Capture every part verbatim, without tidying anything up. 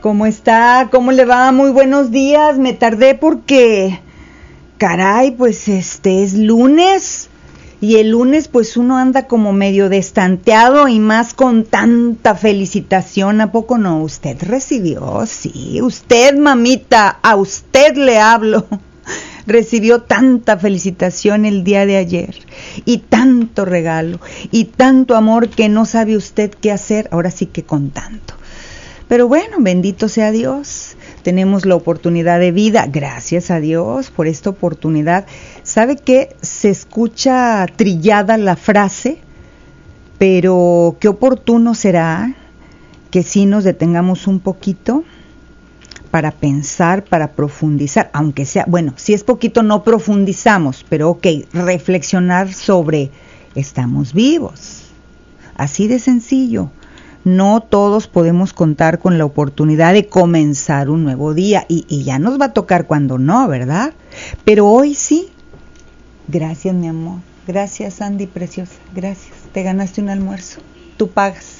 ¿Cómo está? ¿Cómo le va? Muy buenos días. Me tardé porque, caray, pues este es lunes. Y el lunes pues uno anda como medio destanteado y más con tanta felicitación. ¿A poco no? ¿Usted recibió? Sí, usted, mamita, a usted le hablo. Recibió tanta felicitación el día de ayer y tanto regalo y tanto amor que no sabe usted qué hacer, ahora sí que con tanto. Pero bueno, bendito sea Dios, tenemos la oportunidad de vida, gracias a Dios por esta oportunidad. ¿Sabe qué? Se escucha trillada la frase, pero qué oportuno será que sí nos detengamos un poquito para pensar, para profundizar, aunque sea, bueno, si es poquito no profundizamos, pero ok, reflexionar sobre, estamos vivos, así de sencillo. No todos podemos contar con la oportunidad de comenzar un nuevo día, y, y ya nos va a tocar cuando no, ¿verdad? Pero hoy sí. Gracias, mi amor, gracias, Andy, preciosa, gracias, te ganaste un almuerzo, tú pagas.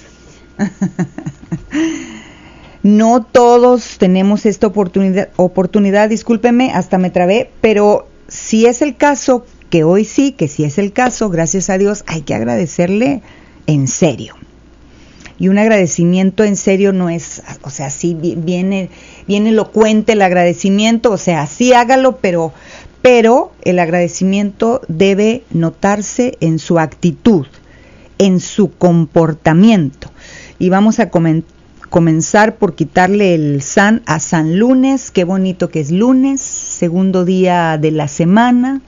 No todos tenemos esta oportunidad, oportunidad, discúlpeme, hasta me trabé, pero si es el caso, que hoy sí, que si es el caso, gracias a Dios, hay que agradecerle en serio. Y un agradecimiento en serio no es, o sea, sí viene, viene elocuente el agradecimiento, o sea, sí hágalo, pero, pero el agradecimiento debe notarse en su actitud, en su comportamiento. Y vamos a comentar. Comenzar por quitarle el san a San Lunes, qué bonito que es lunes, segundo día de la semana,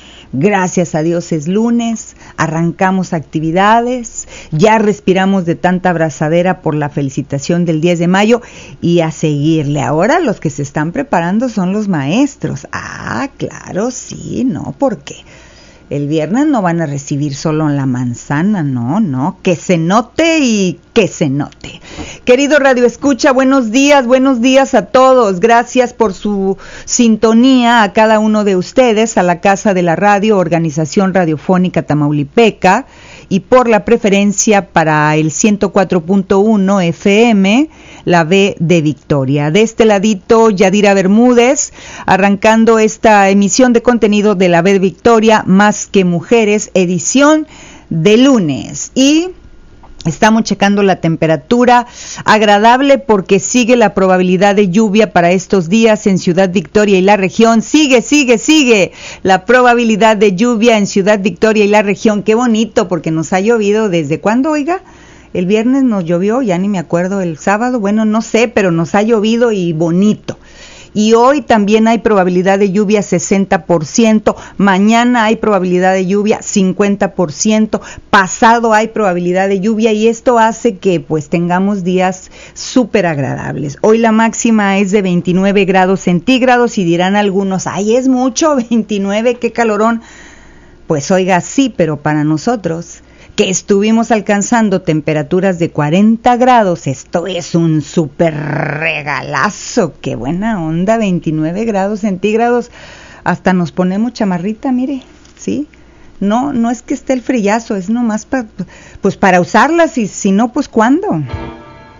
gracias a Dios es lunes, arrancamos actividades, ya respiramos de tanta abrazadera por la felicitación del diez de mayo y a seguirle. Ahora los que se están preparando son los maestros, ah, claro, sí, no, ¿por qué? El viernes no van a recibir solo la manzana, no, no, que se note y que se note. Querido Radio Escucha, buenos días, buenos días a todos. Gracias por su sintonía a cada uno de ustedes, a la Casa de la Radio, Organización Radiofónica Tamaulipeca, y por la preferencia para el ciento cuatro punto uno F M, la B de Victoria. De este ladito, Yadira Bermúdez, arrancando esta emisión de contenido de la B de Victoria, Más que Mujeres, edición de lunes. Y estamos checando la temperatura, agradable porque sigue la probabilidad de lluvia para estos días en Ciudad Victoria y la región. Sigue, sigue, sigue la probabilidad de lluvia en Ciudad Victoria y la región. Qué bonito, porque nos ha llovido desde cuándo, oiga. El viernes nos llovió, ya ni me acuerdo, el sábado, bueno, no sé, pero nos ha llovido y bonito. Y hoy también hay probabilidad de lluvia sesenta por ciento, mañana hay probabilidad de lluvia cincuenta por ciento, pasado hay probabilidad de lluvia, y esto hace que pues tengamos días súper agradables. Hoy la máxima es de veintinueve grados centígrados y dirán algunos, ay, es mucho, veintinueve, qué calorón. Pues oiga, sí, pero para nosotros, que estuvimos alcanzando temperaturas de cuarenta grados, esto es un súper regalazo, qué buena onda, veintinueve grados centígrados, hasta nos ponemos chamarrita, mire, ¿sí? No, no es que esté el frillazo, es nomás para, pues para usarlas, y si no, pues ¿cuándo?